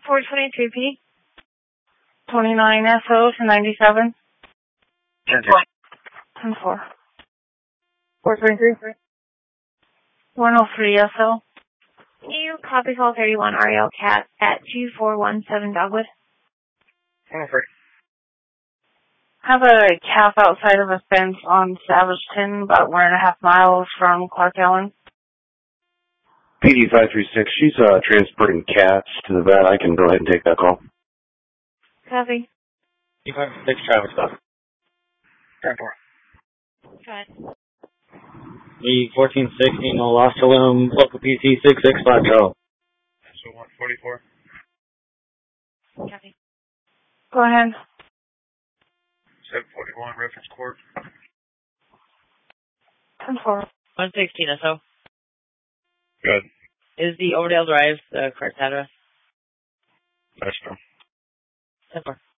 423P. 29 SO to 97. 10-4. 423. 103 SO. You copy call 31 Ariel Cat at 2417 Dogwood. 103. Have a calf outside of a fence on Savageton, about 1.5 miles from Clark Allen. PD 536, she's transporting cats to the vet. I can go ahead and take that call. Copy. PD 536, Travis stop. 10-4. Go ahead. The 1416 Lost Saloon, local PT 665 Charles. So 144. Copy. Go ahead. 741 reference court. 10-4. 116 SO. Good. Is the Overdale Drive the correct address? That's true. 10-4.